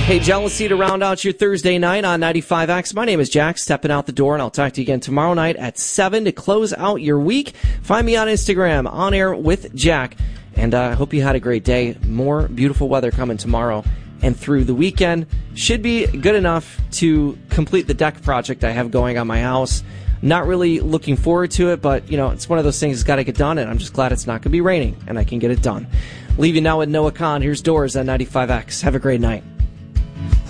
Hey, Jealousy to round out your Thursday night on 95X. My name is Jack, stepping out the door, and I'll talk to you again tomorrow night at 7 to close out your week. Find me on Instagram, On Air with Jack, and I hope you had a great day. More beautiful weather coming tomorrow and through the weekend. Should be good enough to complete the deck project I have going on my house. Not really looking forward to it, but, it's one of those things that's got to get done, and I'm just glad it's not going to be raining, and I can get it done. Leave you now with Noah Khan. Here's Doors on 95X. Have a great night.